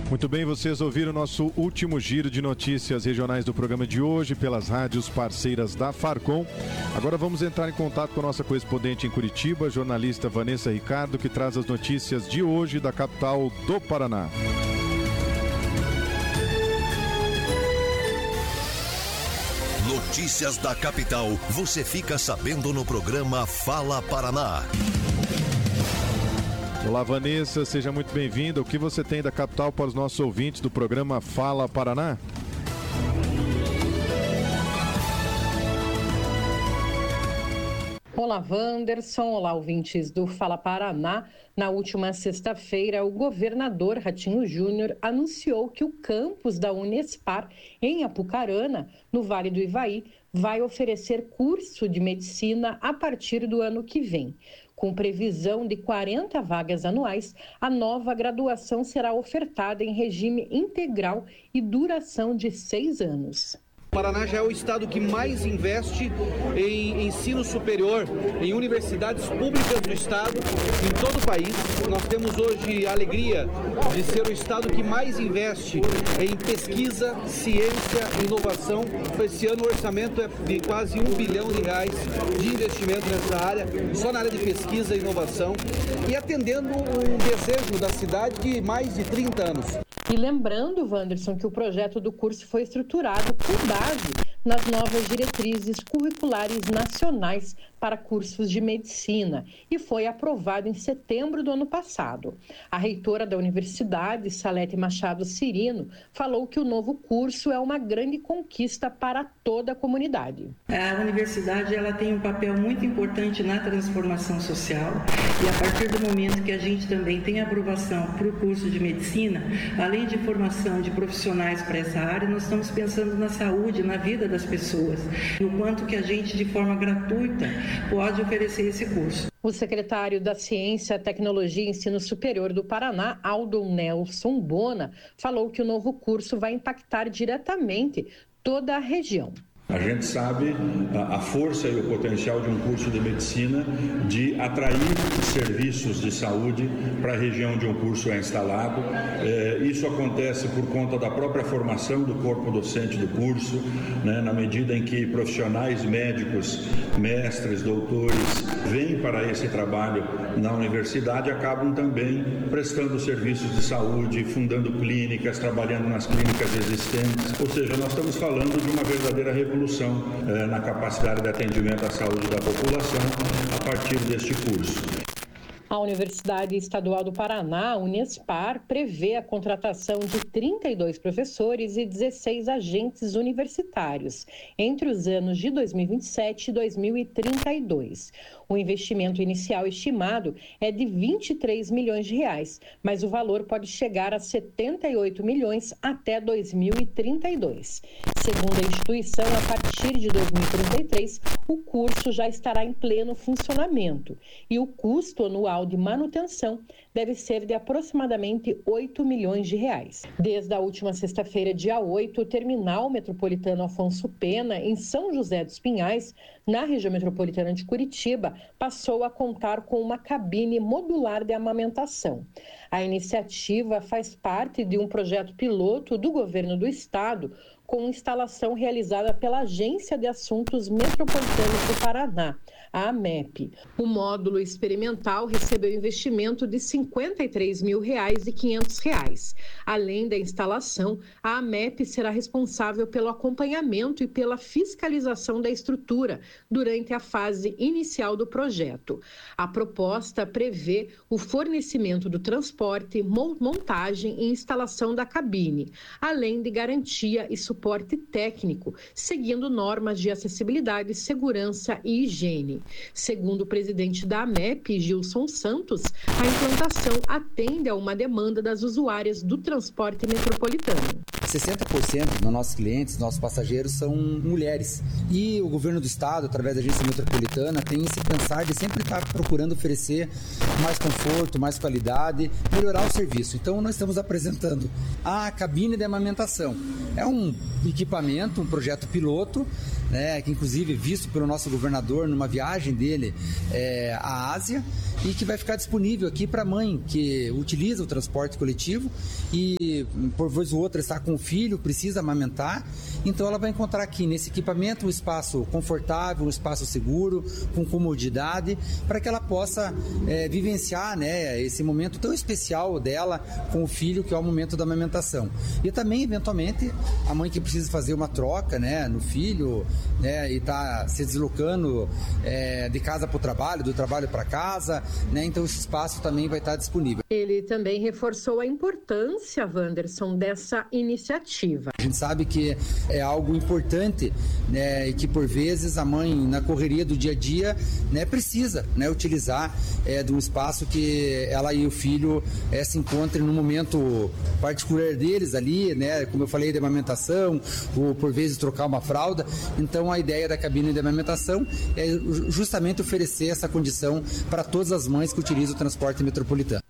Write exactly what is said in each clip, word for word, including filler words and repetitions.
Muito bem, vocês ouviram o nosso último giro de notícias regionais do programa de hoje pelas rádios parceiras da Farcom. Agora vamos entrar em contato com a nossa correspondente em Curitiba, jornalista Vanessa Ricardo, que traz as notícias de hoje da capital do Paraná. Notícias da capital, você fica sabendo no programa Fala Paraná. Olá, Vanessa, seja muito bem-vinda. O que você tem da capital para os nossos ouvintes do programa Fala Paraná? Olá, Wanderson. Olá, ouvintes do Fala Paraná. Na última sexta-feira, o governador Ratinho Júnior anunciou que o campus da Unespar, em Apucarana, no Vale do Ivaí, vai oferecer curso de medicina a partir do ano que vem. Com previsão de quarenta vagas anuais, a nova graduação será ofertada em regime integral e duração de seis anos. O Paraná já é o estado que mais investe em ensino superior, em universidades públicas do estado, em todo o país. Nós temos hoje a alegria de ser o estado que mais investe em pesquisa, ciência e inovação. Esse ano o orçamento é de quase um bilhão de reais de investimento nessa área, só na área de pesquisa e inovação, e atendendo um desejo da cidade de mais de trinta anos. E lembrando, Wanderson, que o projeto do curso foi estruturado com base nas novas diretrizes curriculares nacionais para cursos de medicina e foi aprovado em setembro do ano passado. A reitora da universidade, Salete Machado Cirino, falou que o novo curso é uma grande conquista para toda a comunidade. A universidade ela tem um papel muito importante na transformação social e a partir do momento que a gente também tem aprovação para o curso de medicina, além de formação de profissionais para essa área, nós estamos pensando na saúde, na vida das pessoas e o quanto que a gente, de forma gratuita, pode oferecer esse curso. O secretário da Ciência, Tecnologia e Ensino Superior do Paraná, Aldo Nelson Bona, falou que o novo curso vai impactar diretamente toda a região. A gente sabe a força e o potencial de um curso de medicina de atrair serviços de saúde para a região onde um curso é instalado. É, isso acontece por conta da própria formação do corpo docente do curso, né, na medida em que profissionais médicos, mestres, doutores, vêm para esse trabalho na universidade, acabam também prestando serviços de saúde, fundando clínicas, trabalhando nas clínicas existentes. Ou seja, nós estamos falando de uma verdadeira revolução na capacidade de atendimento à saúde da população a partir deste curso. A Universidade Estadual do Paraná, Unespar, prevê a contratação de trinta e dois professores e dezesseis agentes universitários entre os anos de dois mil e vinte e sete e dois mil e trinta e dois. O investimento inicial estimado é de vinte e três milhões de reais, mas o valor pode chegar a setenta e oito milhões até dois mil e trinta e dois. Segundo a instituição, a partir de dois mil e trinta e três, o curso já estará em pleno funcionamento e o custo anual de manutenção deve ser de aproximadamente oito milhões de reais. Desde a última sexta-feira, dia oito, o terminal metropolitano Afonso Pena, em São José dos Pinhais, na região metropolitana de Curitiba, passou a contar com uma cabine modular de amamentação. A iniciativa faz parte de um projeto piloto do governo do estado, com instalação realizada pela Agência de Assuntos Metropolitanos do Paraná, a AMEP. O módulo experimental recebeu investimento de cinquenta e três mil reais e quinhentos reais. Além da instalação, a AMEP será responsável pelo acompanhamento e pela fiscalização da estrutura durante a fase inicial do projeto. A proposta prevê o fornecimento do transporte, montagem e instalação da cabine, além de garantia e suporte suporte técnico, seguindo normas de acessibilidade, segurança e higiene. Segundo o presidente da AMEP, Gilson Santos, a implantação atende a uma demanda das usuárias do transporte metropolitano. sessenta por cento dos nossos clientes, nossos passageiros, são mulheres. E o governo do estado, através da agência metropolitana, tem esse pensar de sempre estar procurando oferecer mais conforto, mais qualidade, melhorar o serviço. Então, nós estamos apresentando a cabine de amamentação. É um equipamento, um projeto piloto, né, que inclusive visto pelo nosso governador numa viagem dele é, à Ásia, e que vai ficar disponível aqui para a mãe que utiliza o transporte coletivo e por vez ou outra está com o filho, precisa amamentar, então ela vai encontrar aqui nesse equipamento um espaço confortável, um espaço seguro, com comodidade, para que ela possa é, vivenciar, né, esse momento tão especial dela com o filho, que é o momento da amamentação. E também, eventualmente, a mãe que precisa fazer uma troca, né, no filho, né, e está se deslocando é, de casa para o trabalho, do trabalho para casa, né, então esse espaço também vai estar disponível. Ele também reforçou a importância, Wanderson, dessa iniciativa. A gente sabe que é algo importante, né, e que por vezes a mãe, na correria do dia a dia, né, precisa, né, utilizar é, de um espaço que ela e o filho é, se encontrem no momento particular deles ali, né, como eu falei, de amamentação, ou por vezes trocar uma fralda. Então a ideia da cabine de amamentação é justamente oferecer essa condição para todas as mães que utilizam o transporte metropolitano.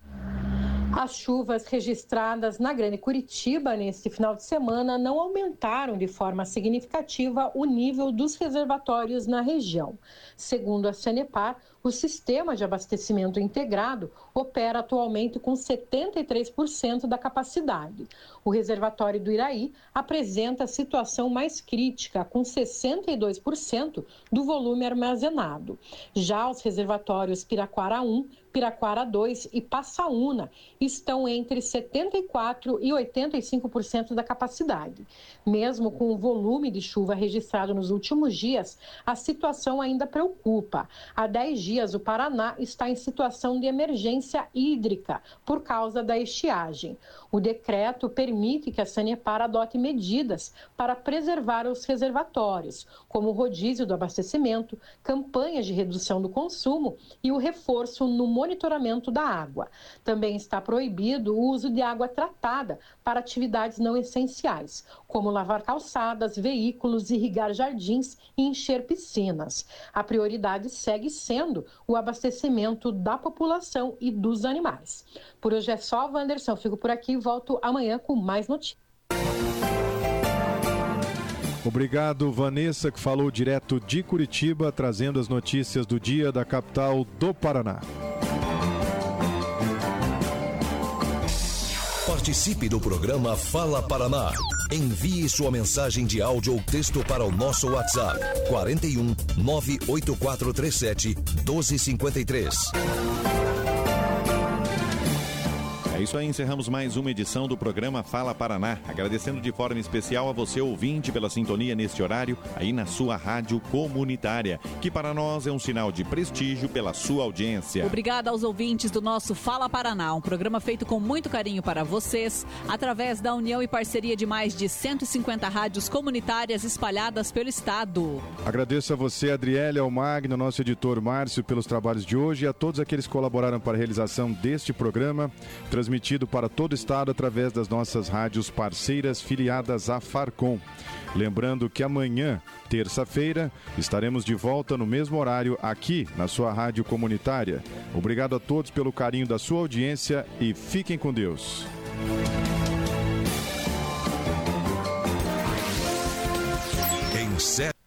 As chuvas registradas na Grande Curitiba neste final de semana não aumentaram de forma significativa o nível dos reservatórios na região. Segundo a Sanepar, o sistema de abastecimento integrado opera atualmente com setenta e três por cento da capacidade. O reservatório do Iraí apresenta a situação mais crítica, com sessenta e dois por cento do volume armazenado. Já os reservatórios Piraquara um, Piraquara dois e Passaúna estão entre setenta e quatro por cento e oitenta e cinco por cento da capacidade. Mesmo com o volume de chuva registrado nos últimos dias, a situação ainda preocupa. Há dez dias, o Paraná está em situação de emergência hídrica por causa da estiagem. O decreto permite que a Sanepar adote medidas para preservar os reservatórios, como o rodízio do abastecimento, campanhas de redução do consumo e o reforço no monitoramento da água. Também está proibido o uso de água tratada para atividades não essenciais, como lavar calçadas, veículos, irrigar jardins e encher piscinas. A prioridade segue sendo o abastecimento da população e dos animais. Por hoje é só, Wanderson. Fico por aqui e volto amanhã com mais notícias. Obrigado, Vanessa, que falou direto de Curitiba, trazendo as notícias do dia da capital do Paraná. Participe do programa Fala Paraná. Envie sua mensagem de áudio ou texto para o nosso WhatsApp quarenta e um, nove oito quatro três sete, doze cinquenta e três. É isso aí, encerramos mais uma edição do programa Fala Paraná, agradecendo de forma especial a você, ouvinte, pela sintonia neste horário, aí na sua rádio comunitária, que para nós é um sinal de prestígio pela sua audiência. Obrigada aos ouvintes do nosso Fala Paraná, um programa feito com muito carinho para vocês, através da união e parceria de mais de cento e cinquenta rádios comunitárias espalhadas pelo estado. Agradeço a você, Adriele, ao Magno, nosso editor Márcio, pelos trabalhos de hoje, e a todos aqueles que colaboraram para a realização deste programa, transmitido para todo o estado através das nossas rádios parceiras filiadas à Farcom. Lembrando que amanhã, terça-feira, estaremos de volta no mesmo horário aqui na sua rádio comunitária. Obrigado a todos pelo carinho da sua audiência e fiquem com Deus. Em